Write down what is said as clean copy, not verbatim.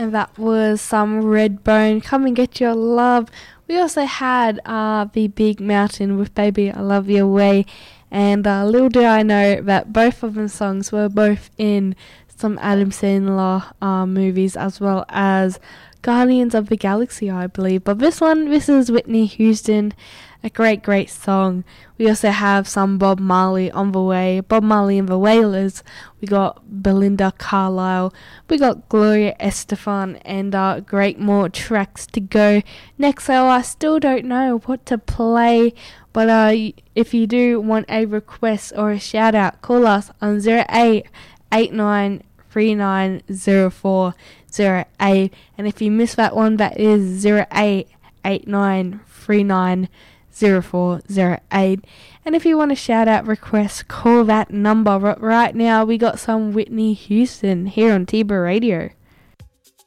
And that was some Redbone, Come and Get Your Love. We also had The Big Mountain with Baby I Love You Away. And little do I know that both of them songs were both in some Adam Sandler movies, as well as Guardians of the Galaxy, I believe. But this is Whitney Houston, a great song. We also have some Bob Marley on the way, Bob Marley and the Wailers. We got Belinda Carlisle, we got Gloria Estefan, and great more tracks to go. Next hour, I still don't know what to play, but if you do want a request or a shout out, call us on 0889390408, and if you miss that one, that is 0889390408. And if you want a shout out request, call that number. Right now we got some Whitney Houston here on Tiba Radio.